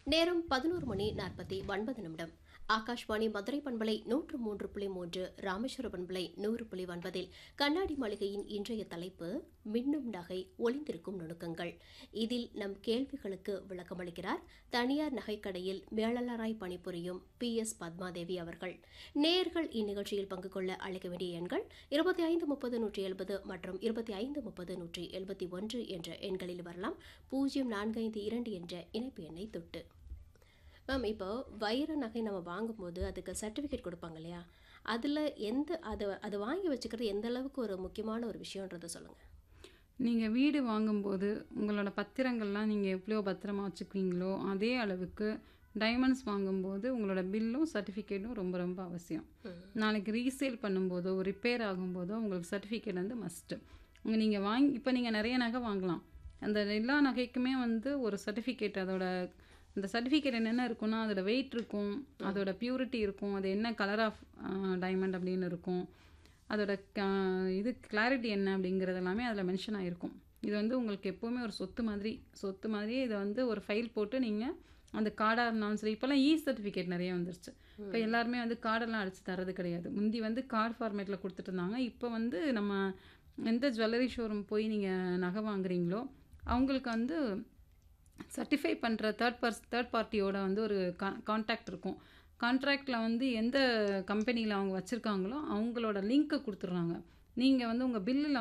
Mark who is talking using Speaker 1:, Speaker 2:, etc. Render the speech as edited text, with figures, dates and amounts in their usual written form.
Speaker 1: நேரம் 11:49 ஆகாஷ்வாணி மதுரை பண்பலை 103.3 ராமேஸ்வர பண்பலை 100.9 கண்ணாடி மாளிகையின் இன்றைய தலைப்பு மின்னும் நகை ஒளிந்திருக்கும் நுணுக்கங்கள். இதில் நம் கேள்விகளுக்கு விளக்கமளிக்கிறார் தனியார் நகைக்கடையில் மேலாளராய் பணிபுரியும் PS பத்மாதேவி அவர்கள். நேயர்கள் இந்நிகழ்ச்சியில் பங்கு கொள்ள அழைக்க வேண்டிய எண்கள் 2530-170 மற்றும் 2530-171 என்ற எண்களில் வரலாம். 0452 என்ற இணைப்பு எண்ணை தொட்டு. மேம், இப்போ வைர நகை நம்ம வாங்கும்போது அதுக்கு சர்டிஃபிகேட் கொடுப்பாங்க இல்லையா? அதில் அதை வாங்கி வச்சுக்கிறது எந்த அளவுக்கு ஒரு முக்கியமான ஒரு விஷயன்றதை சொல்லுங்கள்.
Speaker 2: நீங்கள் வீடு வாங்கும்போது உங்களோட பத்திரங்கள்லாம் நீங்கள் எவ்வளோ பத்திரமா வச்சுக்குவீங்களோ அதே அளவுக்கு டைமண்ட்ஸ் வாங்கும்போது உங்களோட பில்லும் சர்டிஃபிகேட்டும் ரொம்ப ரொம்ப அவசியம். நாளைக்கு ரீசேல் பண்ணும்போதோ ரிப்பேர் ஆகும்போதோ உங்களுக்கு சர்டிஃபிகேட் வந்து மஸ்ட்டு. நீங்கள் இப்போ நீங்கள் நிறைய நகை வாங்கலாம். அந்த எல்லா நகைக்குமே வந்து ஒரு சர்டிஃபிகேட், அந்த சர்டிஃபிகேட் என்னென்ன இருக்குன்னா அதோட வெயிட் இருக்கும், அதோட பியூரிட்டி இருக்கும், அது என்ன கலர் ஆஃப் டைமண்ட் அப்படின்னு இருக்கும், அதோட கிளாரிட்டி என்ன அப்படிங்கிறது எல்லாமே அதில் மென்ஷன் ஆகிருக்கும். இது வந்து உங்களுக்கு எப்போவுமே ஒரு சொத்து மாதிரியே இதை வந்து ஒரு ஃபைல் போட்டு நீங்கள் அந்த கார்டாக இருந்தாலும் சரி. இப்போல்லாம் சர்டிஃபிகேட் நிறைய வந்துருச்சு. இப்போ எல்லாருமே வந்து கார்டெல்லாம் அடித்து தரது கிடையாது. முந்தி வந்து கார்டு ஃபார்மேட்டில் கொடுத்துட்டு இருந்தாங்க. இப்போ வந்து நம்ம எந்த ஜுவல்லரி ஷோரூம் போய் நீங்கள் நகை வாங்குறீங்களோ அவங்களுக்கு வந்து சர்டிஃபை பண்ணுற தேர்ட் பார்ட்டியோட வந்து ஒரு கான்டாக்ட் இருக்கும். கான்ட்ராக்டில் வந்து எந்த கம்பெனியில் அவங்க வச்சுருக்காங்களோ அவங்களோட லிங்க்கை கொடுத்துட்றாங்க. நீங்கள் வந்து உங்கள் பில்லில்